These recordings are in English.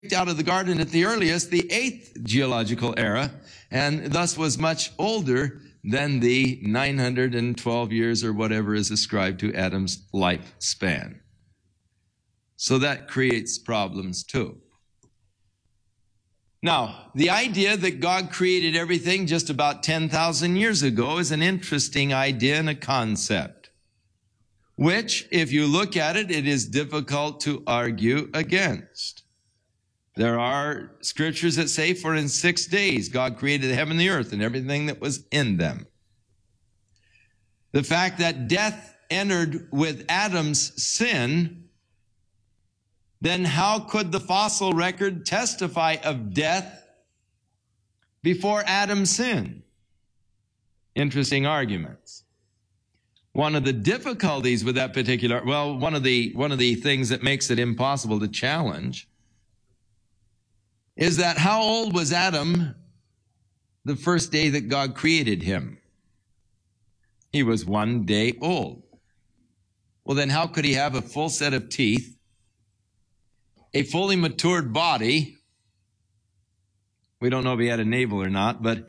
out of the garden at the earliest, the 8th geological era, and thus was much older than the 912 years or whatever is ascribed to Adam's lifespan. So that creates problems too. Now, the idea that God created everything just about 10,000 years ago is an interesting idea and a concept, which, if you look at it, it is difficult to argue against. There are scriptures that say, for in 6 days God created the heaven and the earth and everything that was in them. The fact that death entered with Adam's sin, then how could the fossil record testify of death before Adam's sin? Interesting arguments. One of the difficulties with that particular, one of the things that makes it impossible to challenge is that how old was Adam the first day that God created him? He was 1 day old. Well, then how could he have a full set of teeth, a fully matured body? We don't know if he had a navel or not, but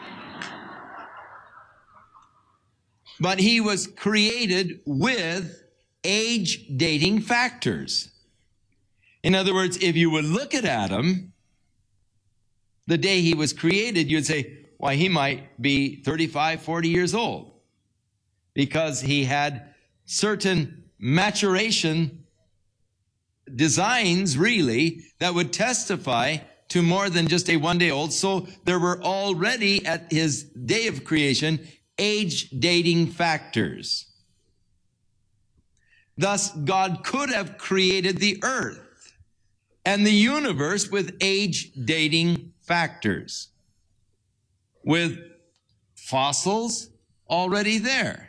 he was created with age-dating factors. In other words, if you would look at Adam, the day he was created, you'd say, why, he might be 35, 40 years old, because he had certain maturation designs, really, that would testify to more than just a 1 day old. So there were already at his day of creation age-dating factors. Thus, God could have created the earth and the universe with age-dating factors, with fossils already there,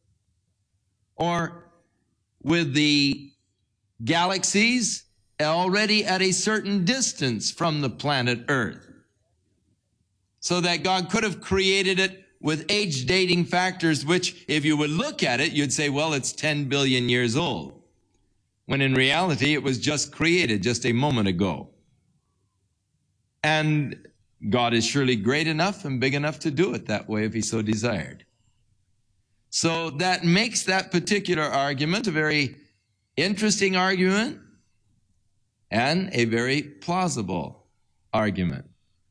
or with the galaxies already at a certain distance from the planet Earth, so that God could have created it with age-dating factors, which, if you would look at it, you'd say, well, it's 10 billion years old, when in reality it was just created just a moment ago. And God is surely great enough and big enough to do it that way if he so desired. So that makes that particular argument a very interesting argument and a very plausible argument.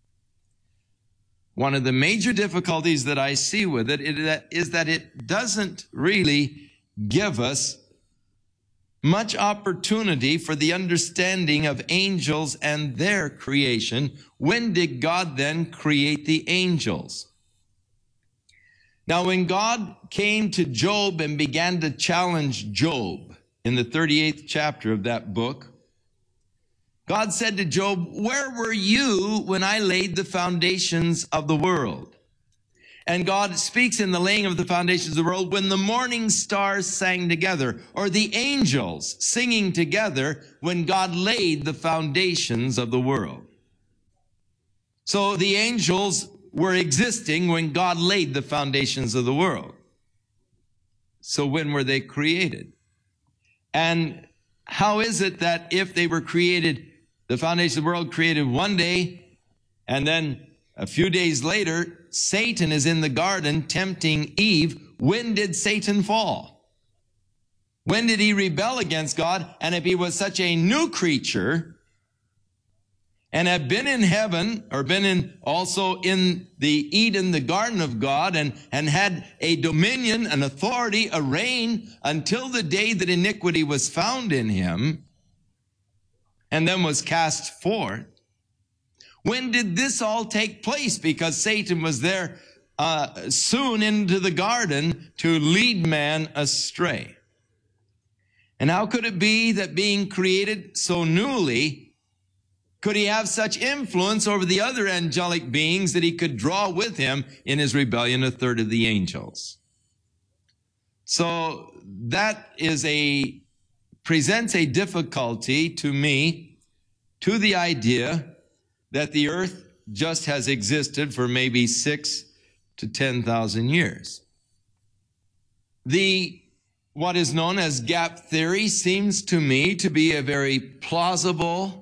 One of the major difficulties that I see with it is that it doesn't really give us much opportunity for the understanding of angels and their creation. When did God then create the angels? Now, when God came to Job and began to challenge Job in the 38th chapter of that book, God said to Job, where were you when I laid the foundations of the world? And God speaks in the laying of the foundations of the world when the morning stars sang together, or the angels singing together when God laid the foundations of the world. So the angels were existing when God laid the foundations of the world. So when were they created? And how is it that if they were created, the foundation of the world created 1 day, and then a few days later, Satan is in the garden tempting Eve? When did Satan fall? When did he rebel against God? And if he was such a new creature and had been in heaven, or been also in the Eden, the garden of God, and had a dominion, an authority, a reign until the day that iniquity was found in him and then was cast forth, when did this all take place? Because Satan was there soon into the garden to lead man astray. And how could it be that being created so newly, could he have such influence over the other angelic beings that he could draw with him in his rebellion a third of the angels? So that presents a difficulty to me, to the idea that the earth just has existed for maybe 6 to 10,000 years. What is known as gap theory seems to me to be a very plausible